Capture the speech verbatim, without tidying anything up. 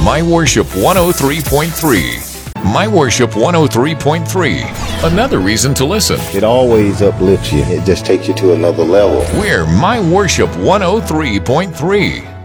My Worship one oh three point three. My Worship one oh three point three. Another reason to listen. It always uplifts you. It just takes you to another level. We're My Worship one oh three point three.